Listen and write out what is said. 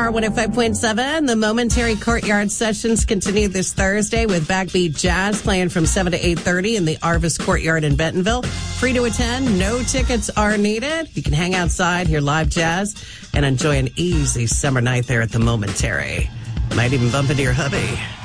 CHQR 105.7. The Momentary Courtyard Sessions continue this Thursday with Backbeat Jazz playing from 7 to 8:30 in the Arvis Courtyard in Bentonville. Free to attend. No tickets are needed. You can hang outside, hear live jazz, and enjoy an easy summer night there at the Momentary. Might even bump into your hubby.